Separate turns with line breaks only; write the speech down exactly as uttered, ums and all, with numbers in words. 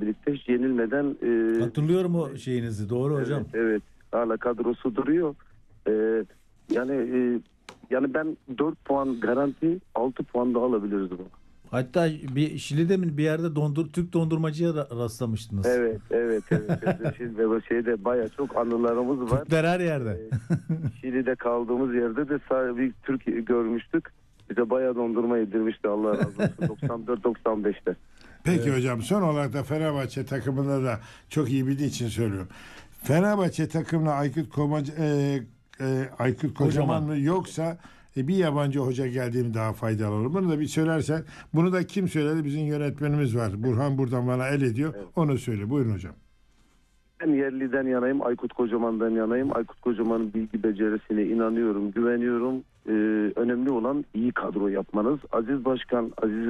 birlikte hiç yenilmeden e,
Hatırlıyorum o şeyinizi, doğru
evet,
hocam.
evet, hala kadrosu duruyor. E, yani e, yani ben dört puan garanti, altı puan da alabiliriz bu.
Hatta bir Şili'de mi bir yerde dondur Türk dondurmacıya ra- rastlamıştınız.
Evet, evet, evet. evet. Şimdi ve şeyde baya çok anılarımız var.
Türkler her yerde.
Ee, Şili'de kaldığımız yerde de sadece bir Türk görmüştük. Bize bayağı dondurma yedirmişti, Allah razı olsun, doksan dört doksan beşte.
Peki
Evet.
hocam, son olarak da Fenerbahçe takımında da çok iyi bildiği için söylüyorum. Fenerbahçe takımına Aykut Komac, e, e, Aykut Kocaman,
Kocaman
mı yoksa e, bir yabancı hoca geldiğim daha faydalı olur? Bunu da bir söylersen. Bunu da kim söyledi? Bizim yönetmenimiz var. Burhan buradan bana el ediyor.
Evet.
Onu söyle. Buyurun hocam.
Ben yerliden yanayım, Aykut Kocaman'dan yanayım. Aykut Kocaman'ın bilgi becerisine inanıyorum, güveniyorum. Ee, önemli olan iyi kadro yapmanız. Aziz Başkan, Aziz